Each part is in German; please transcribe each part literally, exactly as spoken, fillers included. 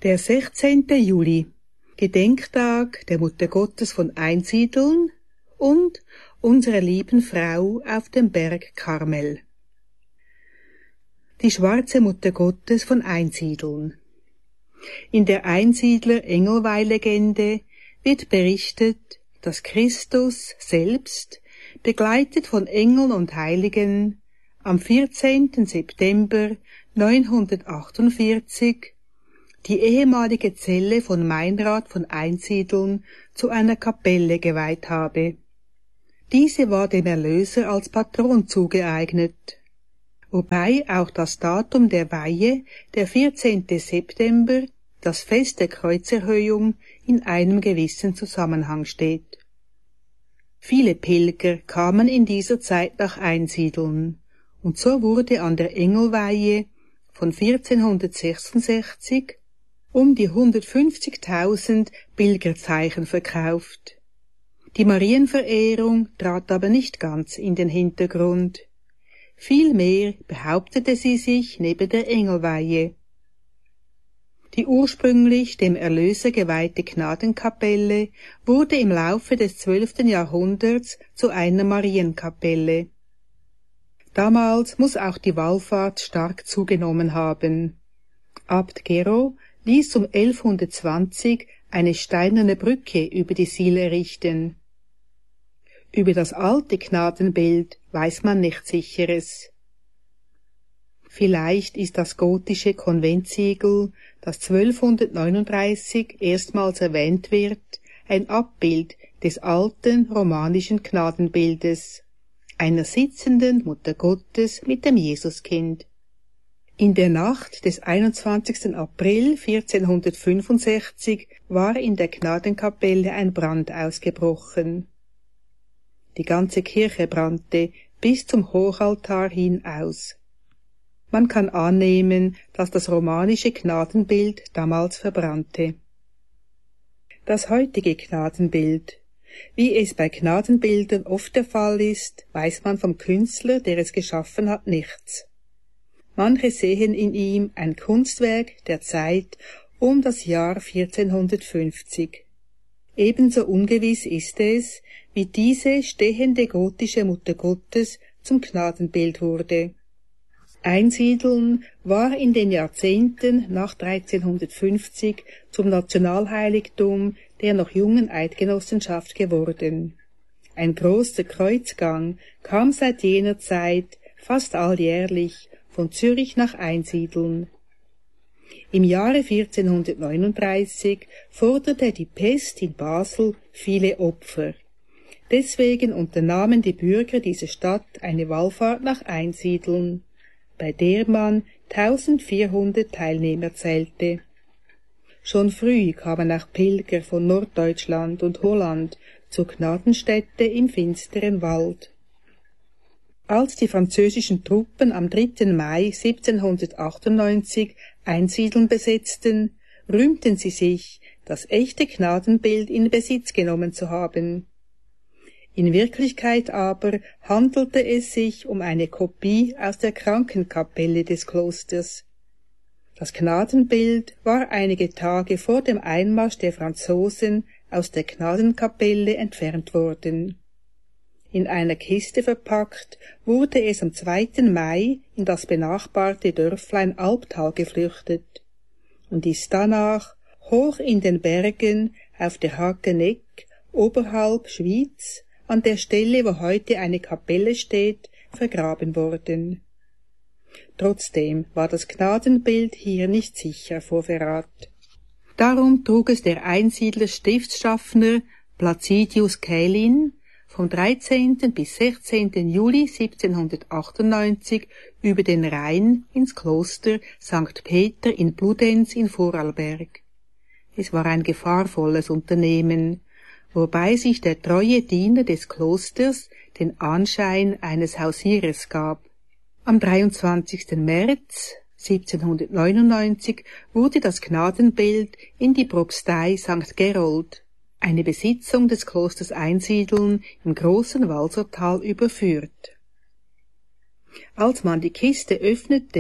Der sechzehnte Juli, Gedenktag der Mutter Gottes von Einsiedeln und unserer lieben Frau auf dem Berg Karmel. Die schwarze Mutter Gottes von Einsiedeln. In der Einsiedler-Engelweih-Legende wird berichtet, dass Christus selbst, begleitet von Engeln und Heiligen, am vierzehnten September neunhundertachtundvierzig die ehemalige Zelle von Meinrad von Einsiedeln zu einer Kapelle geweiht habe. Diese war dem Erlöser als Patron zugeeignet, wobei auch das Datum der Weihe, der vierzehnte September, das Fest der Kreuzerhöhung, in einem gewissen Zusammenhang steht. Viele Pilger kamen in dieser Zeit nach Einsiedeln, und so wurde an der Engelweihe von vierzehnhundertsechsundsechzig um die hundertfünfzigtausend Pilgerzeichen verkauft. Die Marienverehrung trat aber nicht ganz in den Hintergrund. Vielmehr behauptete sie sich neben der Engelweihe. Die ursprünglich dem Erlöser geweihte Gnadenkapelle wurde im Laufe des zwölften Jahrhunderts zu einer Marienkapelle. Damals muss auch die Wallfahrt stark zugenommen haben. Abt Gero ließ um elfhundertzwanzig eine steinerne Brücke über die Sihl errichten. Über das alte Gnadenbild weiß man nichts Sicheres. Vielleicht ist das gotische Konventsiegel, das zwölfhundertneununddreißig erstmals erwähnt wird, ein Abbild des alten romanischen Gnadenbildes, einer sitzenden Mutter Gottes mit dem Jesuskind. In der Nacht des einundzwanzigsten April vierzehnhundertfünfundsechzig war in der Gnadenkapelle ein Brand ausgebrochen. Die ganze Kirche brannte bis zum Hochaltar hin aus. Man kann annehmen, dass das romanische Gnadenbild damals verbrannte. Das heutige Gnadenbild. Wie es bei Gnadenbildern oft der Fall ist, weiß man vom Künstler, der es geschaffen hat, nichts. Manche sehen in ihm ein Kunstwerk der Zeit um das Jahr vierzehnhundertfünfzig. Ebenso ungewiss ist es, wie diese stehende gotische Mutter Gottes zum Gnadenbild wurde. Einsiedeln war in den Jahrzehnten nach dreizehnhundertfünfzig zum Nationalheiligtum der noch jungen Eidgenossenschaft geworden. Ein großer Kreuzgang kam seit jener Zeit fast alljährlich von Zürich nach Einsiedeln. Im Jahre vierzehnhundertneununddreißig forderte die Pest in Basel viele Opfer. Deswegen unternahmen die Bürger dieser Stadt eine Wallfahrt nach Einsiedeln, bei der man eintausendvierhundert Teilnehmer zählte. Schon früh kamen auch Pilger von Norddeutschland und Holland zur Gnadenstätte im finsteren Wald. Als die französischen Truppen am dritten Mai siebzehnhundertachtundneunzig Einsiedeln besetzten, rühmten sie sich, das echte Gnadenbild in Besitz genommen zu haben. In Wirklichkeit aber handelte es sich um eine Kopie aus der Krankenkapelle des Klosters. Das Gnadenbild war einige Tage vor dem Einmarsch der Franzosen aus der Gnadenkapelle entfernt worden. In einer Kiste verpackt wurde es am zweiten Mai in das benachbarte Dörflein Albtal geflüchtet und ist danach hoch in den Bergen auf der Hakeneck oberhalb Schwyz an der Stelle, wo heute eine Kapelle steht, vergraben worden. Trotzdem war das Gnadenbild hier nicht sicher vor Verrat. Darum trug es der Einsiedler Stiftsschaffner Placidius Kählin vom dreizehnten bis sechzehnten Juli siebzehnhundertachtundneunzig über den Rhein ins Kloster Sankt Peter in Bludenz in Vorarlberg. Es war ein gefahrvolles Unternehmen, wobei sich der treue Diener des Klosters den Anschein eines Hausierers gab. Am dreiundzwanzigsten März siebzehnhundertneunundneunzig wurde das Gnadenbild in die Propstei Sankt Gerold, eine Besitzung des Klosters Einsiedeln im großen Walsertal, überführt. Als man die Kiste öffnete,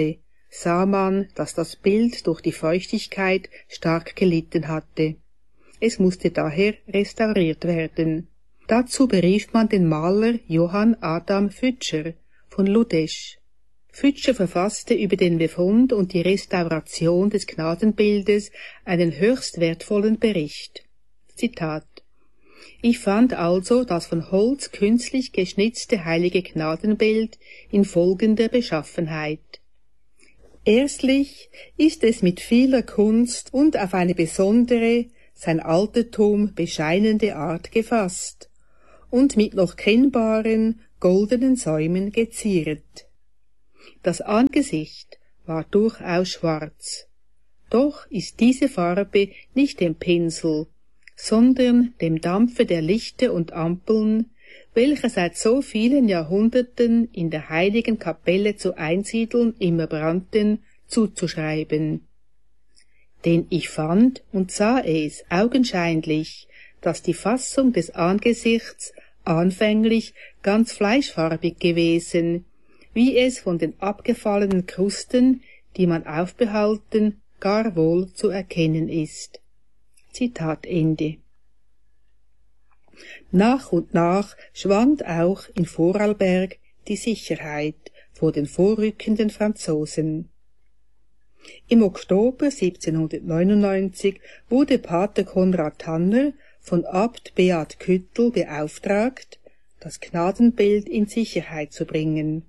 sah man, dass das Bild durch die Feuchtigkeit stark gelitten hatte. Es musste daher restauriert werden. Dazu berief man den Maler Johann Adam Fütscher von Ludesch. Fütscher verfasste über den Befund und die Restauration des Gnadenbildes einen höchst wertvollen Bericht. Zitat: Ich fand also das von Holz künstlich geschnitzte heilige Gnadenbild in folgender Beschaffenheit. Erstlich ist es mit vieler Kunst und auf eine besondere, sein Altertum bescheinende Art gefasst und mit noch kennbaren, goldenen Säumen geziert. Das Angesicht war durchaus schwarz, doch ist diese Farbe nicht dem Pinsel, sondern dem Dampfe der Lichter und Ampeln, welche seit so vielen Jahrhunderten in der heiligen Kapelle zu Einsiedeln immer brannten, zuzuschreiben. Denn ich fand und sah es augenscheinlich, dass die Fassung des Angesichts anfänglich ganz fleischfarbig gewesen, wie es von den abgefallenen Krusten, die man aufbehalten, gar wohl zu erkennen ist. Zitat Ende. Nach und nach schwand auch in Vorarlberg die Sicherheit vor den vorrückenden Franzosen. Im Oktober siebzehnhundertneunundneunzig wurde Pater Konrad Tanner von Abt Beat Küttl beauftragt, das Gnadenbild in Sicherheit zu bringen.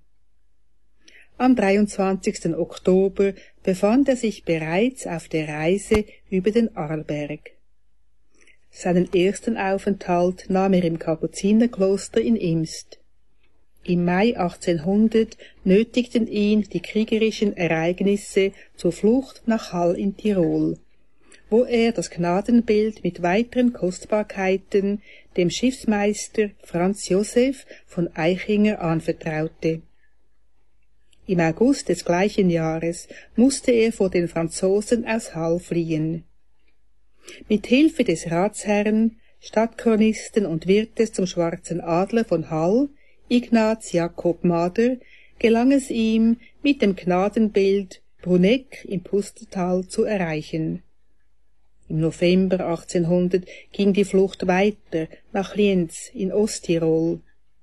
Am dreiundzwanzigsten Oktober befand er sich bereits auf der Reise über den Arlberg. Seinen ersten Aufenthalt nahm er im Kapuzinerkloster in Imst. Im Mai achtzehnhundert nötigten ihn die kriegerischen Ereignisse zur Flucht nach Hall in Tirol, wo er das Gnadenbild mit weiteren Kostbarkeiten dem Schiffsmeister Franz Joseph von Eichinger anvertraute. Im August des gleichen Jahres musste er vor den Franzosen aus Hall fliehen. Mit Hilfe des Ratsherrn, Stadtchronisten und Wirtes zum Schwarzen Adler von Hall, Ignaz Jakob Mader, gelang es ihm, mit dem Gnadenbild Bruneck im Pustertal zu erreichen. Im November achtzehnhundert ging die Flucht weiter nach Lienz in Osttirol.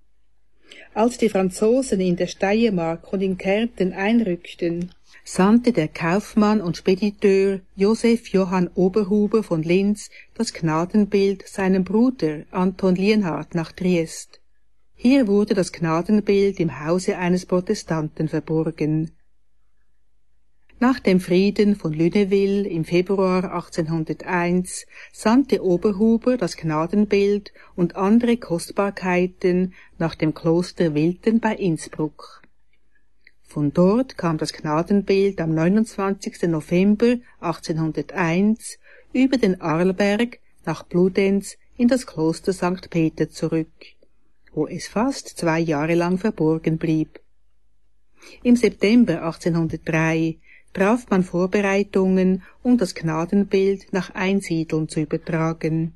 Als die Franzosen in der Steiermark und in Kärnten einrückten, sandte der Kaufmann und Spediteur Joseph Johann Oberhuber von Linz das Gnadenbild seinem Bruder Anton Lienhard nach Triest. Hier wurde das Gnadenbild im Hause eines Protestanten verborgen. Nach dem Frieden von Lunéville im Februar achtzehnhunderteins sandte Oberhuber das Gnadenbild und andere Kostbarkeiten nach dem Kloster Wilten bei Innsbruck. Von dort kam das Gnadenbild am neunundzwanzigsten November achtzehnhunderteins über den Arlberg nach Bludenz in das Kloster Sankt Peter zurück, wo es fast zwei Jahre lang verborgen blieb. Im September achtzehnhundertdrei traf man Vorbereitungen, um das Gnadenbild nach Einsiedeln zu übertragen.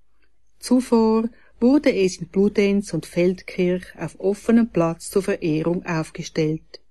Zuvor wurde es in Bludenz und Feldkirch auf offenem Platz zur Verehrung aufgestellt.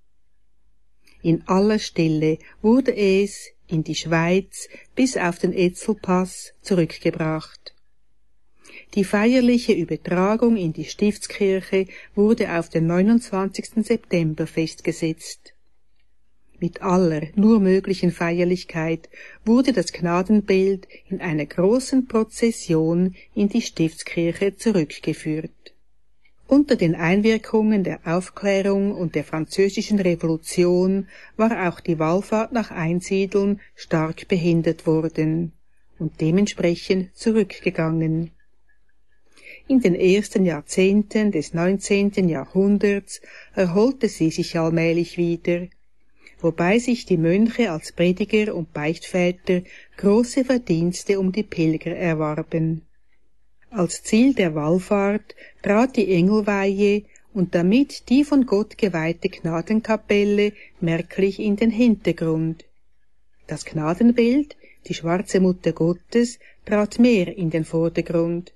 In aller Stille wurde es in die Schweiz bis auf den Etzelpass zurückgebracht. Die feierliche Übertragung in die Stiftskirche wurde auf den neunundzwanzigsten September festgesetzt. Mit aller nur möglichen Feierlichkeit wurde das Gnadenbild in einer großen Prozession in die Stiftskirche zurückgeführt. Unter den Einwirkungen der Aufklärung und der Französischen Revolution war auch die Wallfahrt nach Einsiedeln stark behindert worden und dementsprechend zurückgegangen. In den ersten Jahrzehnten des neunzehnten Jahrhunderts erholte sie sich allmählich wieder, wobei sich die Mönche als Prediger und Beichtväter große Verdienste um die Pilger erwarben. Als Ziel der Wallfahrt trat die Engelweihe und damit die von Gott geweihte Gnadenkapelle merklich in den Hintergrund. Das Gnadenbild, die schwarze Mutter Gottes, trat mehr in den Vordergrund.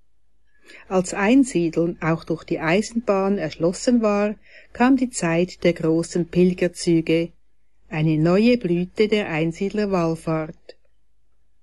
Als Einsiedeln auch durch die Eisenbahn erschlossen war, kam die Zeit der großen Pilgerzüge, eine neue Blüte der Einsiedlerwallfahrt.